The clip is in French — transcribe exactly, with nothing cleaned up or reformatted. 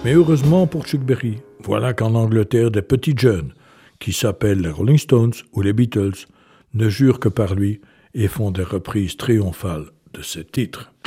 Mais heureusement pour Chuck Berry, voilà qu'en Angleterre, des petits jeunes, qui s'appellent les Rolling Stones ou les Beatles, ne jurent que par lui et font des reprises triomphales de ses titres.